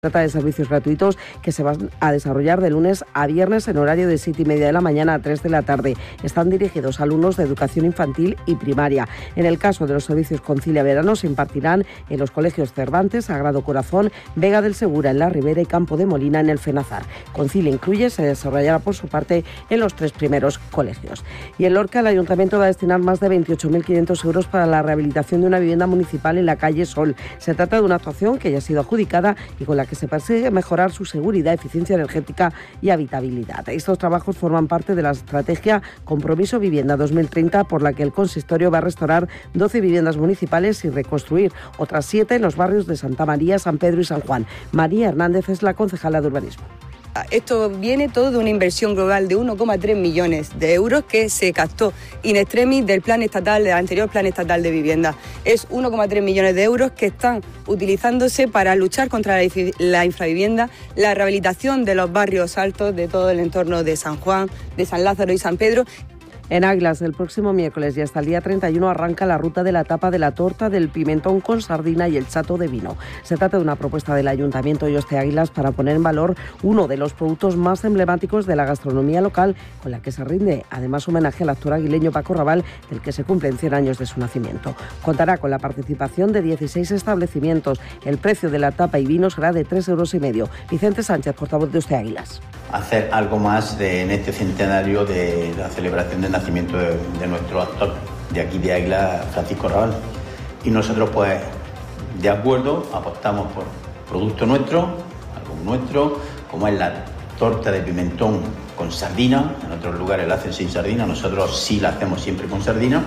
Trata de servicios gratuitos que se van a desarrollar de lunes a viernes en horario de 7:30 de la mañana a 3 de la tarde. Están dirigidos a alumnos de educación infantil y primaria. En el caso de los servicios Concilia Verano se impartirán en los colegios Cervantes, Sagrado Corazón, Vega del Segura en la Ribera y Campo de Molina en el Fenazar. Concilia Incluye se desarrollará por su parte en los 3 primeros colegios. Y en Lorca el Ayuntamiento va a destinar más de 28.500 euros para la rehabilitación de una vivienda municipal en la calle Sol. Se trata de una actuación que ya ha sido adjudicada y con la que se persigue mejorar su seguridad, eficiencia energética y habitabilidad. Estos trabajos forman parte de la estrategia Compromiso Vivienda 2030, por la que el consistorio va a restaurar 12 viviendas municipales y reconstruir otras 7 en los barrios de Santa María, San Pedro y San Juan. María Hernández es la concejala de Urbanismo. Esto viene todo de una inversión global de 1,3 millones de euros que se captó in extremis del anterior plan estatal de vivienda. Es 1,3 millones de euros que están utilizándose para luchar contra la infravivienda, la rehabilitación de los barrios altos de todo el entorno de San Juan, de San Lázaro y San Pedro. En Águilas, el próximo miércoles y hasta el día 31 arranca la ruta de la tapa de la torta del pimentón con sardina y el chato de vino. Se trata de una propuesta del Ayuntamiento de Donosti Águilas para poner en valor uno de los productos más emblemáticos de la gastronomía local, con la que se rinde además homenaje al actor aguileño Paco Raval, del que se cumplen 100 años de su nacimiento. Contará con la participación de 16 establecimientos. El precio de la tapa y vino será de 3,5 euros. Vicente Sánchez, portavoz de Donosti Águilas. Hacer algo más en este centenario de la celebración del nacimiento de nuestro actor de aquí de Águila, Francisco Raval. Y nosotros, pues, de acuerdo, apostamos por producto nuestro, algo nuestro, como es la torta de pimentón con sardina. En otros lugares la hacen sin sardina, nosotros sí la hacemos siempre con sardina.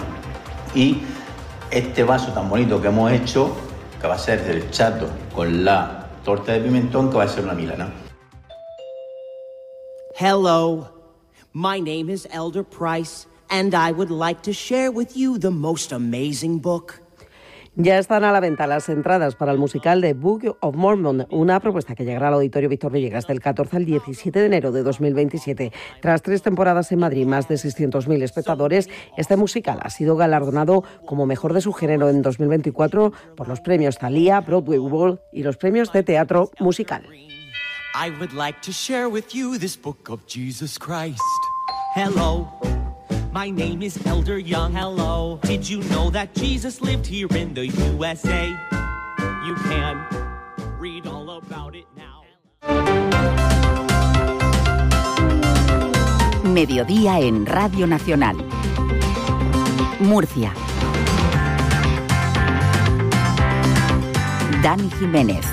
Y este vaso tan bonito que hemos hecho, que va a ser del chato con la torta de pimentón, que va a ser una milana. Hello, my name is Elder Price, and I would like to share with you the most amazing book. Ya están a la venta las entradas para el musical de Book of Mormon, una propuesta que llegará al Auditorio Víctor Villegas del 14 al 17 de enero de 2027. Tras 3 temporadas en Madrid, más de 600.000 espectadores, este musical ha sido galardonado como mejor de su género en 2024 por los premios Thalia, Broadway World y los premios de teatro musical. I would like to share with you this book of Jesus Christ. Hello, my name is Elder Young. Hello, did you know that Jesus lived here in the USA? You can read all about it now. Mediodía en Radio Nacional. Murcia. Dani Jiménez.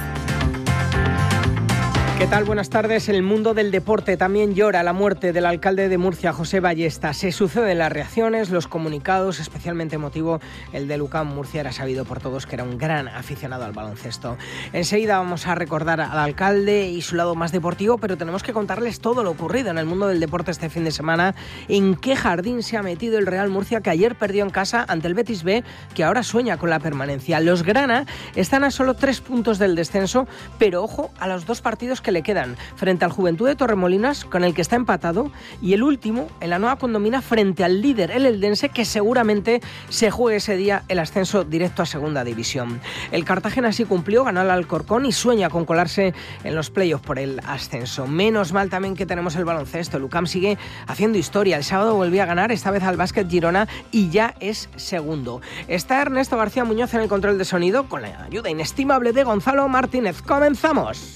¿Qué tal? Buenas tardes. El mundo del deporte también llora la muerte del alcalde de Murcia, José Ballesta. Se suceden las reacciones, los comunicados, especialmente emotivo el de UCAM Murcia. Era sabido por todos que era un gran aficionado al baloncesto. Enseguida vamos a recordar al alcalde y su lado más deportivo, pero tenemos que contarles todo lo ocurrido en el mundo del deporte este fin de semana. En qué jardín se ha metido el Real Murcia, que ayer perdió en casa ante el Betis B, que ahora sueña con la permanencia. Los grana están a solo 3 puntos del descenso, pero ojo a los 2 partidos que le quedan, frente al Juventud de Torremolinas, con el que está empatado, y el último en la Nueva Condomina frente al líder, el eldense, que seguramente se juegue ese día el ascenso directo a Segunda División. El Cartagena sí cumplió, ganó al Alcorcón y sueña con colarse en los playoffs por el ascenso. Menos mal también que tenemos el baloncesto. El UCAM sigue haciendo historia. El sábado volvió a ganar, esta vez al Básquet Girona, y ya es segundo. Está Ernesto García Muñoz en el control de sonido, con la ayuda inestimable de Gonzalo Martínez. ¡Comenzamos!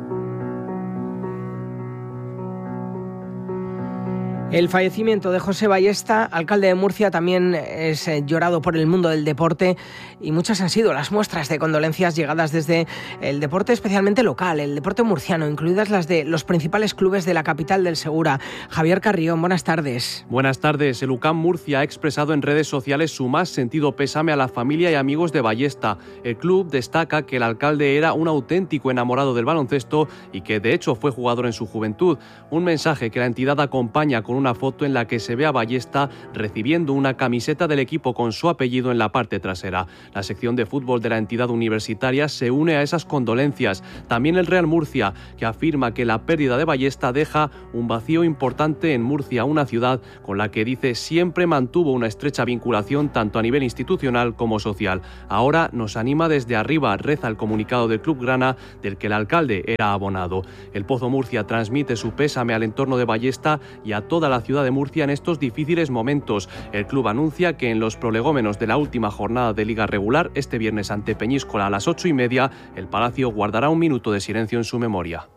El fallecimiento de José Ballesta, alcalde de Murcia, también es llorado por el mundo del deporte, y muchas han sido las muestras de condolencias llegadas desde el deporte especialmente local, el deporte murciano, incluidas las de los principales clubes de la capital del Segura. Javier Carrión, buenas tardes. Buenas tardes. El UCAM Murcia ha expresado en redes sociales su más sentido pésame a la familia y amigos de Ballesta. El club destaca que el alcalde era un auténtico enamorado del baloncesto y que de hecho fue jugador en su juventud. Un mensaje que la entidad acompaña con una foto en la que se ve a Ballesta recibiendo una camiseta del equipo con su apellido en la parte trasera. La sección de fútbol de la entidad universitaria se une a esas condolencias. También el Real Murcia, que afirma que la pérdida de Ballesta deja un vacío importante en Murcia, una ciudad con la que dice siempre mantuvo una estrecha vinculación tanto a nivel institucional como social. Ahora nos anima desde arriba, reza el comunicado del Club Grana, del que el alcalde era abonado. El Pozo Murcia transmite su pésame al entorno de Ballesta y a toda la ciudad de Murcia en estos difíciles momentos. El club anuncia que en los prolegómenos de la última jornada de Liga Regular, este viernes ante Peñíscola a las 8:30, el Palacio guardará un minuto de silencio en su memoria.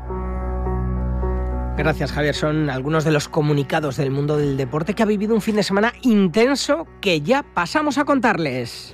Gracias, Javier. Son algunos de los comunicados del mundo del deporte que ha vivido un fin de semana intenso que ya pasamos a contarles.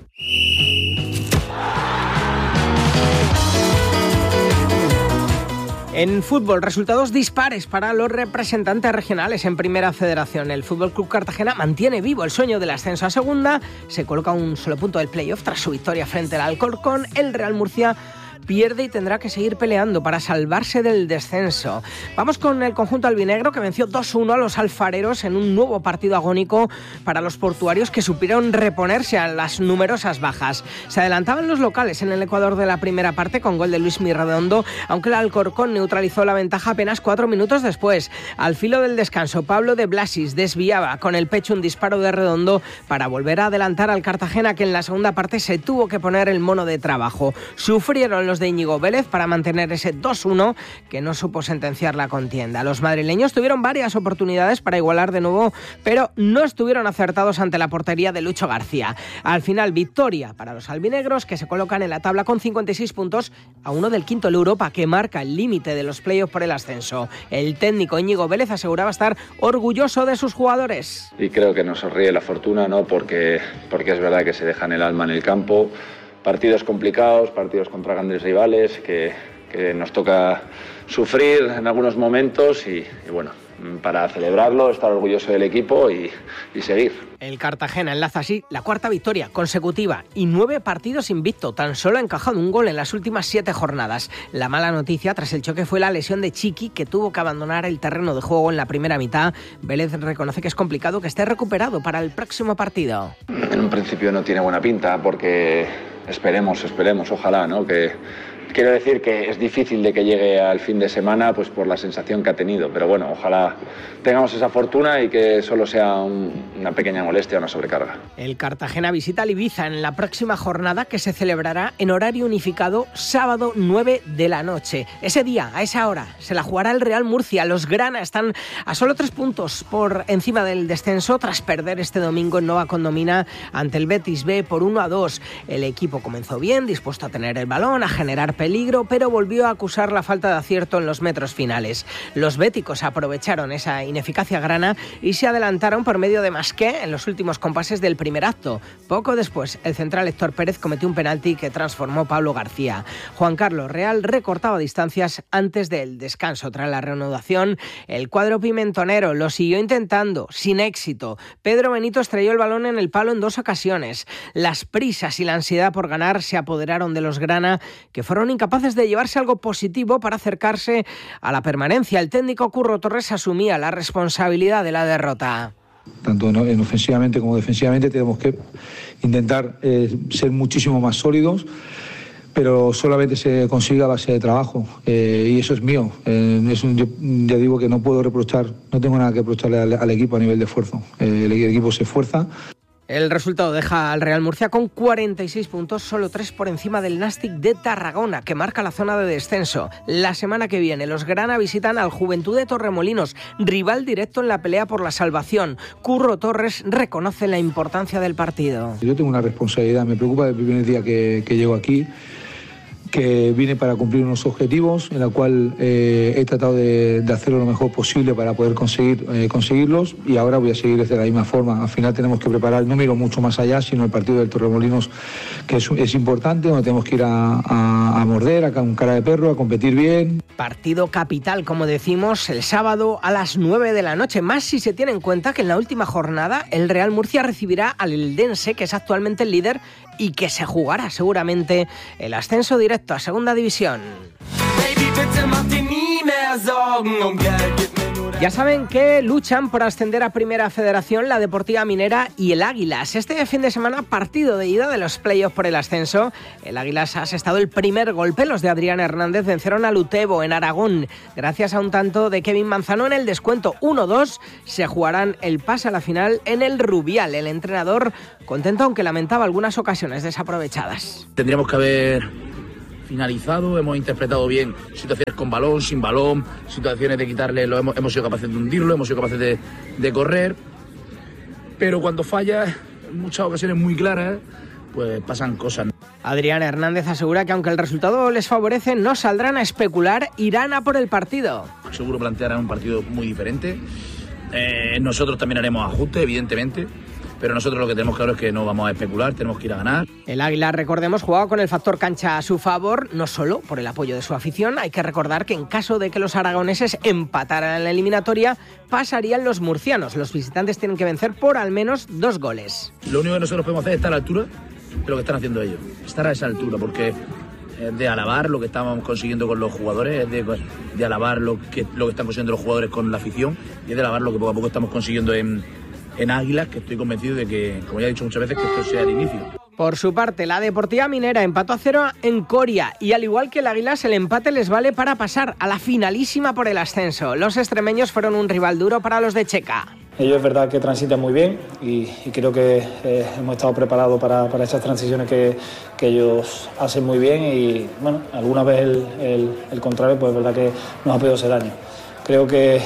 En fútbol, resultados dispares para los representantes regionales en Primera Federación. El FC Cartagena mantiene vivo el sueño del ascenso a Segunda, se coloca a un solo punto del playoff tras su victoria frente al Alcorcón. El Real Murcia pierde y tendrá que seguir peleando para salvarse del descenso. Vamos con el conjunto albinegro, que venció 2-1 a los alfareros en un nuevo partido agónico para los portuarios, que supieron reponerse a las numerosas bajas. Se adelantaban los locales en el Ecuador de la primera parte con gol de Luis Mirredondo, aunque el Alcorcón neutralizó la ventaja apenas 4 minutos después. Al filo del descanso, Pablo de Blasis desviaba con el pecho un disparo de Redondo para volver a adelantar al Cartagena, que en la segunda parte se tuvo que poner el mono de trabajo. Sufrieron los de Íñigo Vélez para mantener ese 2-1 que no supo sentenciar la contienda. Los madrileños tuvieron varias oportunidades para igualar de nuevo, pero no estuvieron acertados ante la portería de Lucho García. Al final, victoria para los albinegros, que se colocan en la tabla con 56 puntos a uno del quinto, el Europa, que marca el límite de los playoffs por el ascenso. El técnico Íñigo Vélez aseguraba estar orgulloso de sus jugadores. Y creo que nos sonríe la fortuna, ¿no? Porque es verdad que se dejan el alma en el campo. Partidos complicados, partidos contra grandes rivales, que nos toca sufrir en algunos momentos y bueno, para celebrarlo, estar orgulloso del equipo y seguir. El Cartagena enlaza así la cuarta victoria consecutiva y 9 partidos invicto. Tan solo ha encajado un gol en las últimas 7 jornadas. La mala noticia tras el choque fue la lesión de Chiqui, que tuvo que abandonar el terreno de juego en la primera mitad. Vélez reconoce que es complicado que esté recuperado para el próximo partido. En un principio no tiene buena pinta porque esperemos, ojalá, ¿no? Quiero decir que es difícil de que llegue al fin de semana pues por la sensación que ha tenido, pero bueno, ojalá tengamos esa fortuna y que solo sea una pequeña molestia, una sobrecarga. El Cartagena visita al Ibiza en la próxima jornada, que se celebrará en horario unificado sábado 9 de la noche. Ese día, a esa hora, se la jugará el Real Murcia. Los Grana están a solo 3 puntos por encima del descenso tras perder este domingo en Nova Condomina ante el Betis B por 1-2. El equipo comenzó bien, dispuesto a tener el balón, a generar peligro, pero volvió a acusar la falta de acierto en los metros finales. Los béticos aprovecharon esa ineficacia grana y se adelantaron por medio de Masqué en los últimos compases del primer acto. Poco después, el central Héctor Pérez cometió un penalti que transformó Pablo García. Juan Carlos Real recortaba distancias antes del descanso. Tras la reanudación, el cuadro pimentonero lo siguió intentando, sin éxito. Pedro Benito estrelló el balón en el palo en 2 ocasiones. Las prisas y la ansiedad por ganar se apoderaron de los Grana, que fueron incapaces de llevarse algo positivo para acercarse a la permanencia. El técnico Curro Torres asumía la responsabilidad de la derrota. Tanto en ofensivamente como defensivamente tenemos que intentar ser muchísimo más sólidos, pero solamente se consigue a base de trabajo y eso es mío. Yo ya digo que no puedo reprochar, no tengo nada que reprocharle al equipo a nivel de esfuerzo. El equipo se esfuerza. El resultado deja al Real Murcia con 46 puntos, solo 3 por encima del Nàstic de Tarragona, que marca la zona de descenso. La semana que viene los Grana visitan al Juventud de Torremolinos, rival directo en la pelea por la salvación. Curro Torres reconoce la importancia del partido. Yo tengo una responsabilidad, me preocupa desde el primer día que llego aquí, que vine para cumplir unos objetivos, en la cual he tratado de hacerlo lo mejor posible para poder conseguirlos, y ahora voy a seguir de la misma forma. Al final tenemos que preparar, no miro mucho más allá, sino el partido del Torremolinos, que es importante, donde tenemos que ir a morder, con cara de perro, a competir bien. Partido capital, como decimos, el sábado a las 9 de la noche, más si se tiene en cuenta que en la última jornada el Real Murcia recibirá al Eldense, que es actualmente el líder y que se jugará seguramente el ascenso directo a Segunda División. Ya saben que luchan por ascender a Primera Federación la Deportiva Minera y el Águilas. Este fin de semana, partido de ida de los playoffs por el ascenso. El Águilas ha asestado el primer golpe. Los de Adrián Hernández vencieron al Utebo en Aragón. Gracias a un tanto de Kevin Manzano en el descuento 1-2, se jugarán el pase a la final en el Rubial. El entrenador contento, aunque lamentaba algunas ocasiones desaprovechadas. Tendríamos que haber finalizado, hemos interpretado bien situaciones con balón, sin balón, situaciones de quitarle, hemos sido capaces de hundirlo, hemos sido capaces de correr, pero cuando falla, en muchas ocasiones muy claras, pues pasan cosas. Adrián Hernández asegura que aunque el resultado les favorece, no saldrán a especular, irán a por el partido. Seguro plantearán un partido muy diferente, nosotros también haremos ajustes, evidentemente, pero nosotros lo que tenemos claro es que no vamos a especular, tenemos que ir a ganar. El Águila, recordemos, jugaba con el factor cancha a su favor, no solo por el apoyo de su afición. Hay que recordar que en caso de que los aragoneses empataran en la eliminatoria, pasarían los murcianos. Los visitantes tienen que vencer por al menos 2 goles. Lo único que nosotros podemos hacer es estar a la altura de lo que están haciendo ellos, estar a esa altura, porque es de alabar lo que estábamos consiguiendo con los jugadores, es de alabar lo que están consiguiendo los jugadores con la afición, y es de alabar lo que poco a poco estamos consiguiendo en Águilas, que estoy convencido de que, como ya he dicho muchas veces, que esto sea el inicio. Por su parte, la Deportiva Minera empató a 0 en Coria y al igual que el Águilas, el empate les vale para pasar a la finalísima por el ascenso. Los extremeños fueron un rival duro para los de Checa. Ellos es verdad que transitan muy bien y creo que hemos estado preparados para esas transiciones que ellos hacen muy bien y bueno, alguna vez el contrario pues es verdad que nos ha podido hacer daño. Creo que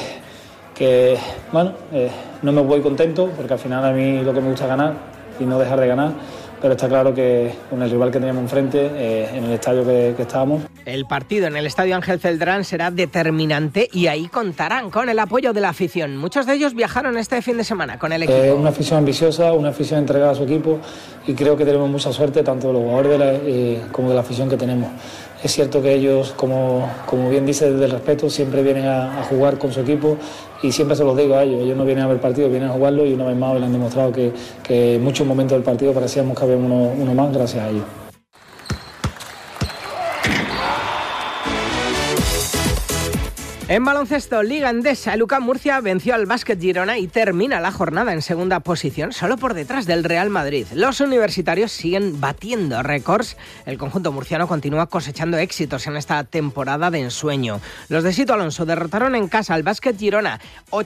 bueno, no me voy contento porque al final a mí lo que me gusta es ganar y no dejar de ganar, pero está claro que con el rival que teníamos enfrente, en el estadio que estábamos. El partido en el Estadio Ángel Celdrán será determinante y ahí contarán con el apoyo de la afición. Muchos de ellos viajaron este fin de semana con el equipo. Una afición ambiciosa, una afición entregada a su equipo y creo que tenemos mucha suerte tanto de los jugadores como de la afición que tenemos. Es cierto que ellos, como bien dice, desde el respeto, siempre vienen a jugar con su equipo y siempre se los digo a ellos. Ellos no vienen a ver partidos, vienen a jugarlo y una vez más les han demostrado que en muchos momentos del partido parecíamos que había uno más gracias a ellos. En baloncesto, Liga Endesa, el UCAM Murcia venció al Básquet Girona y termina la jornada en segunda posición, solo por detrás del Real Madrid. Los universitarios siguen batiendo récords. El conjunto murciano continúa cosechando éxitos en esta temporada de ensueño. Los de Sito Alonso derrotaron en casa al Básquet Girona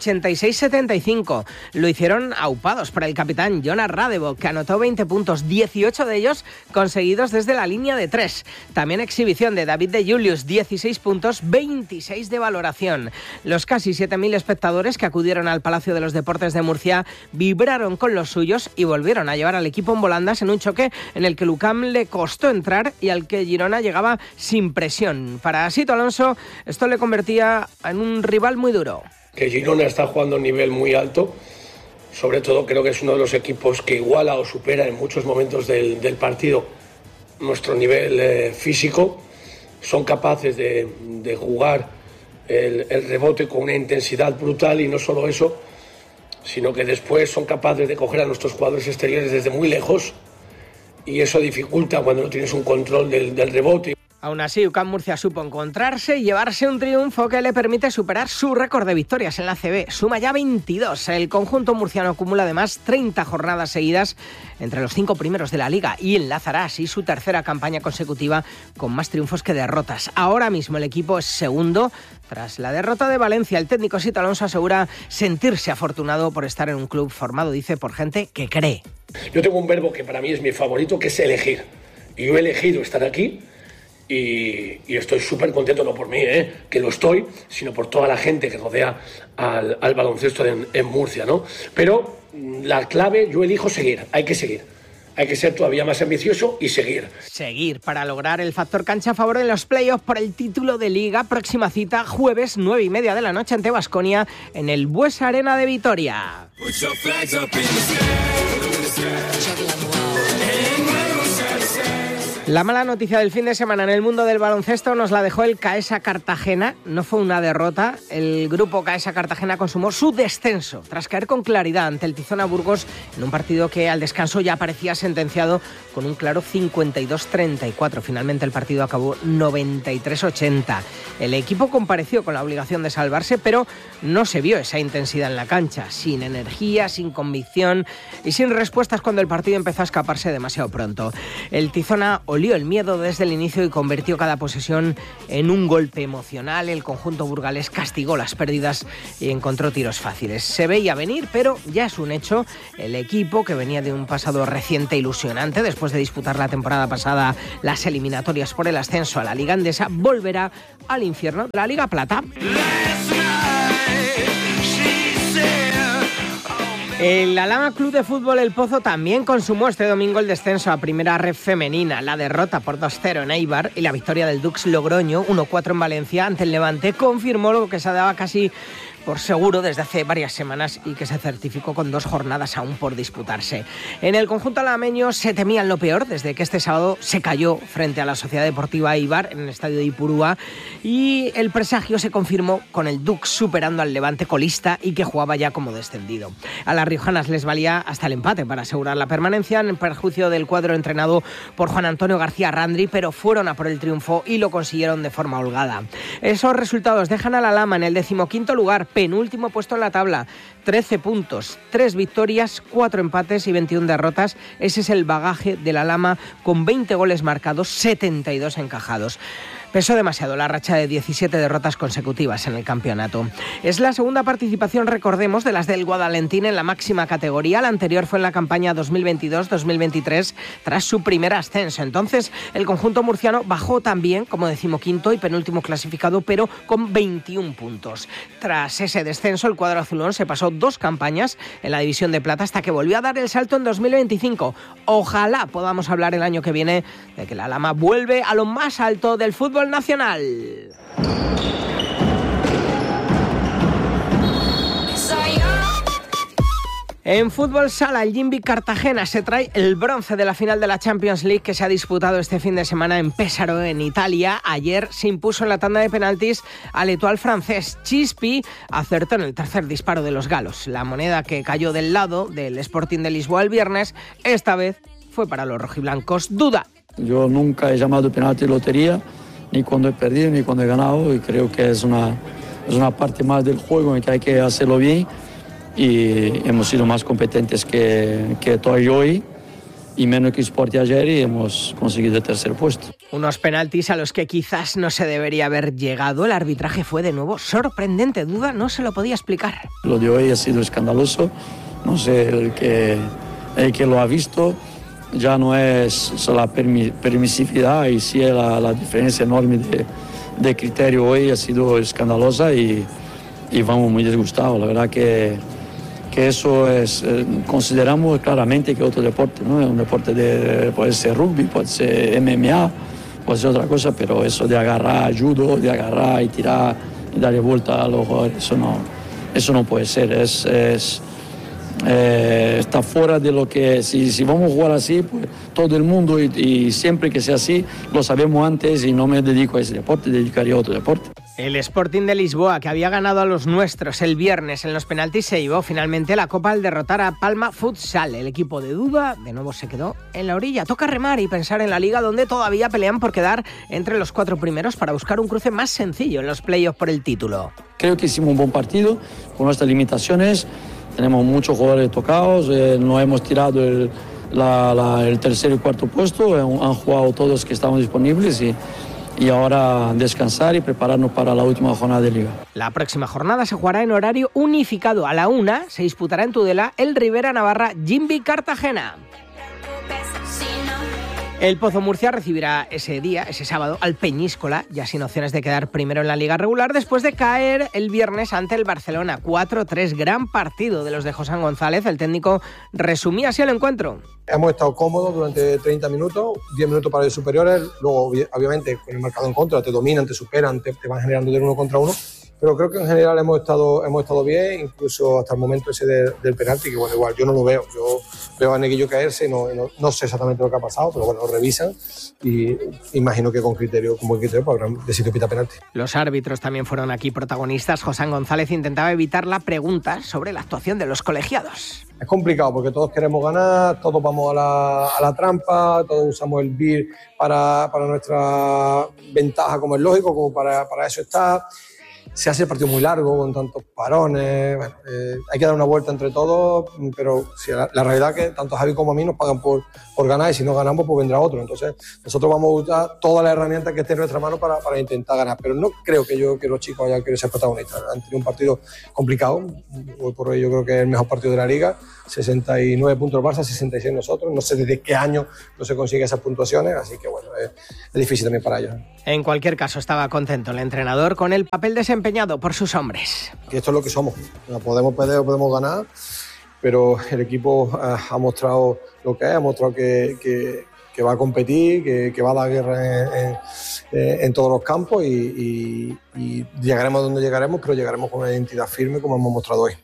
86-75. Lo hicieron aupados por el capitán Jonas Radevo, que anotó 20 puntos, 18 de ellos conseguidos desde la línea de 3. También exhibición de David de Julius, 16 puntos, 26 de valoración. Los casi 7.000 espectadores que acudieron al Palacio de los Deportes de Murcia vibraron con los suyos y volvieron a llevar al equipo en volandas en un choque en el que el UCAM le costó entrar y al que Girona llegaba sin presión. Para Sito Alonso, esto le convertía en un rival muy duro. Que Girona está jugando a un nivel muy alto, sobre todo creo que es uno de los equipos que iguala o supera en muchos momentos del partido nuestro nivel físico. Son capaces de jugar el rebote con una intensidad brutal y no solo eso, sino que después son capaces de coger a nuestros jugadores exteriores desde muy lejos y eso dificulta cuando no tienes un control del rebote. Aún así, UCAM Murcia supo encontrarse y llevarse un triunfo que le permite superar su récord de victorias en la ACB. Suma ya 22. El conjunto murciano acumula además 30 jornadas seguidas entre los 5 primeros de la Liga y enlazará así su tercera campaña consecutiva con más triunfos que derrotas. Ahora mismo el equipo es segundo. Tras la derrota de Valencia, el técnico Sito Alonso asegura sentirse afortunado por estar en un club formado, dice, por gente que cree. Yo tengo un verbo que para mí es mi favorito, que es elegir. Y yo he elegido estar aquí. Y estoy súper contento, no por mí, que lo estoy, sino por toda la gente que rodea al baloncesto en Murcia, ¿no? Pero la clave, yo elijo seguir, hay que seguir. Hay que ser todavía más ambicioso y seguir. Seguir para lograr el factor cancha a favor en los playoffs por el título de Liga. Próxima cita, jueves 9:30 de la noche ante Baskonia en el Buesa Arena de Vitoria. La mala noticia del fin de semana en el mundo del baloncesto nos la dejó el CAESA Cartagena. No fue una derrota. El grupo CAESA Cartagena consumó su descenso tras caer con claridad ante el Tizona Burgos en un partido que al descanso ya parecía sentenciado con un claro 52-34. Finalmente el partido acabó 93-80. El equipo compareció con la obligación de salvarse, pero no se vio esa intensidad en la cancha. Sin energía, sin convicción y sin respuestas cuando el partido empezó a escaparse demasiado pronto. El Tizona olió el miedo desde el inicio y convirtió cada posesión en un golpe emocional. El conjunto burgalés castigó las pérdidas y encontró tiros fáciles. Se veía venir, pero ya es un hecho. El equipo, que venía de un pasado reciente ilusionante después de disputar la temporada pasada las eliminatorias por el ascenso a la Liga Endesa, volverá al infierno de la Liga Plata. El Alhama Club de Fútbol El Pozo también consumó este domingo el descenso a Primera Ref femenina. La derrota por 2-0 en Eibar y la victoria del Dux Logroño 1-4 en Valencia ante el Levante confirmó lo que se daba casi por seguro desde hace varias semanas y que se certificó con 2 jornadas aún por disputarse. En el conjunto alameño se temían lo peor desde que este sábado se cayó frente a la Sociedad Deportiva Eibar en el estadio de Ipurúa, y el presagio se confirmó con el Dux superando al Levante colista y que jugaba ya como descendido. A las riojanas les valía hasta el empate para asegurar la permanencia en perjuicio del cuadro entrenado por Juan Antonio García Randri, pero fueron a por el triunfo y lo consiguieron de forma holgada. Esos resultados dejan al Alhama en el 15º lugar, penúltimo puesto en la tabla, 13 puntos, 3 victorias, 4 empates y 21 derrotas. Ese es el bagaje del Alhama, con 20 goles marcados, 72 encajados. Pesó demasiado la racha de 17 derrotas consecutivas en el campeonato. Es la segunda participación, recordemos, de las del Guadalentín en la máxima categoría. La anterior fue en la campaña 2022-2023, tras su primer ascenso. Entonces, el conjunto murciano bajó también como 15º y penúltimo clasificado, pero con 21 puntos. Tras ese descenso, el cuadro azulón se pasó 2 campañas en la división de plata hasta que volvió a dar el salto en 2025. Ojalá podamos hablar el año que viene de que la Alhama vuelve a lo más alto del fútbol nacional. En fútbol sala, el Jimby Cartagena se trae el bronce de la final de la Champions League que se ha disputado este fin de semana en Pesaro, en Italia. Ayer se impuso en la tanda de penaltis al Etoile francés. Chispi acertó en el tercer disparo de los galos. La moneda que cayó del lado del Sporting de Lisboa el viernes, esta vez fue para los rojiblancos. Duda. Yo nunca he llamado penalti lotería, ni cuando he perdido ni cuando he ganado, y creo que es una parte más del juego en que hay que hacerlo bien, y hemos sido más competentes que Toy hoy y menos que Sport ayer, y hemos conseguido el tercer puesto. Unos penaltis a los que quizás no se debería haber llegado. El arbitraje fue de nuevo sorprendente. Duda no se lo podía explicar. Lo de hoy ha sido escandaloso. No sé, el que lo ha visto, ya no es la permisividad, y sí la diferencia enorme de criterio hoy ha sido escandalosa, y vamos muy disgustados. La verdad que eso es, consideramos claramente que es otro deporte, ¿no? Es un deporte puede ser rugby, puede ser MMA, puede ser otra cosa, pero eso de agarrar judo, de agarrar y tirar y darle vuelta a los jugadores, eso no puede ser. Está fuera de lo que, si vamos a jugar así, pues todo el mundo, y siempre que sea así, lo sabemos antes, y no me dedico a ese deporte, dedicaría a otro deporte. El Sporting de Lisboa, que había ganado a los nuestros el viernes en los penaltis, se llevó finalmente la copa al derrotar a Palma Futsal. El equipo de Duda de nuevo se quedó en la orilla. Toca remar y pensar en la liga, donde todavía pelean por quedar entre los 4 primeros para buscar un cruce más sencillo en los playoffs por el título. Creo que hicimos un buen partido con nuestras limitaciones. Tenemos muchos jugadores tocados, no hemos tirado el tercer y cuarto puesto, han jugado todos que estaban disponibles, y ahora descansar y prepararnos para la última jornada de liga. La próxima jornada se jugará en horario unificado. A la 1 se disputará en Tudela el Rivera Navarra Jimby Cartagena. El Pozo Murcia recibirá ese sábado, al Peñíscola, ya sin opciones de quedar primero en la liga regular, después de caer el viernes ante el Barcelona 4-3. Gran partido de los de José González. El técnico resumía así el encuentro. Hemos estado cómodos durante 30 minutos, 10 minutos para los superiores, luego obviamente con el marcador en contra te dominan, te superan, te van generando del 1 contra 1, pero creo que en general hemos estado bien, incluso hasta el momento ese del penalti, que bueno, igual yo no lo veo, yo veo a Neguillo caerse y no sé exactamente lo que ha pasado, pero bueno, lo revisan y imagino que con buen criterio pues habrán decidido pitar penalti. Los árbitros también fueron aquí protagonistas. Josán González intentaba evitar la pregunta sobre la actuación de los colegiados. Es complicado porque todos queremos ganar, todos vamos a la trampa, todos usamos el VAR para nuestra ventaja, como es lógico, como para eso está. Se hace el partido muy largo, con tantos parones. Bueno, hay que dar una vuelta entre todos, pero sí, la realidad es que tanto Javi como a mí nos pagan por ganar, y si no ganamos, pues vendrá otro. Entonces, nosotros vamos a usar todas las herramientas que estén en nuestra mano para intentar ganar. Pero no creo que los chicos hayan querido ser protagonistas. Han tenido un partido complicado. Hoy por hoy yo creo que es el mejor partido de la Liga. 69 puntos el Barça, 66 nosotros. No sé desde qué año no se consiguen esas puntuaciones, así que bueno, es difícil también para ellos. En cualquier caso, estaba contento el entrenador con el papel desempeñado por sus hombres. Que esto es lo que somos. Podemos perder o podemos ganar, pero el equipo ha mostrado lo que es, ha mostrado que va a competir, que va a dar guerra en todos los campos y llegaremos donde llegaremos, pero llegaremos con una identidad firme como hemos mostrado hoy.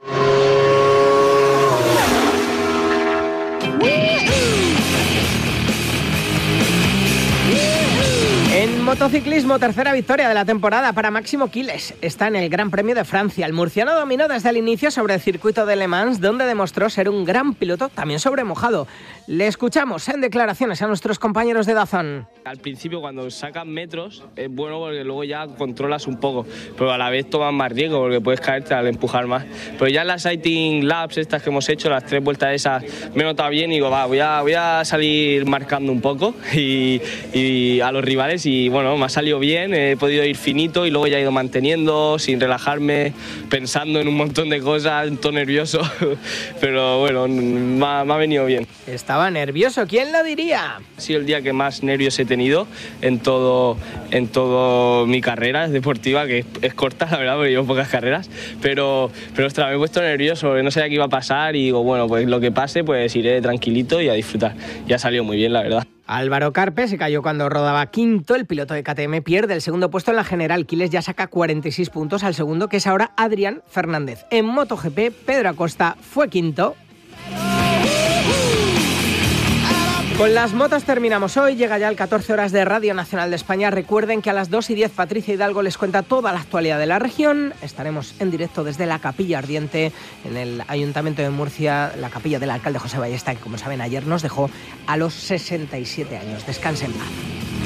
En motociclismo, tercera victoria de la temporada para Máximo Quiles. Está en el Gran Premio de Francia. El murciano dominó desde el inicio sobre el circuito de Le Mans, donde demostró ser un gran piloto, también sobre mojado. Le escuchamos en declaraciones a nuestros compañeros de DAZN. Al principio, cuando sacan metros, es bueno porque luego ya controlas un poco, pero a la vez tomas más riesgo porque puedes caerte al empujar más. Pero ya en las sighting laps estas que hemos hecho, las 3 vueltas esas, me he notado bien y digo, voy a salir marcando un poco y a los rivales, y bueno, me ha salido bien, he podido ir finito y luego ya he ido manteniendo sin relajarme, pensando en un montón de cosas, todo nervioso, pero bueno, me ha venido bien. Estaba nervioso, ¿quién lo diría? Ha sido el día que más nervios he tenido en todo mi carrera deportiva, que es corta, la verdad, porque llevo pocas carreras, pero ostras, me he puesto nervioso porque no sabía qué iba a pasar y digo, bueno, pues lo que pase, pues iré tranquilito y a disfrutar. Y ha salido muy bien, la verdad. Álvaro Carpe se cayó cuando rodaba quinto. El piloto de KTM pierde el segundo puesto en la general. Quiles ya saca 46 puntos al segundo, que es ahora Adrián Fernández. En MotoGP, Pedro Acosta fue quinto. Con las motos terminamos hoy. Llega ya el 14 horas de Radio Nacional de España. Recuerden que a las 2:10 Patricia Hidalgo les cuenta toda la actualidad de la región. Estaremos en directo desde la Capilla Ardiente en el Ayuntamiento de Murcia, la capilla del alcalde José Ballesta, que como saben ayer nos dejó a los 67 años. Descansen en paz.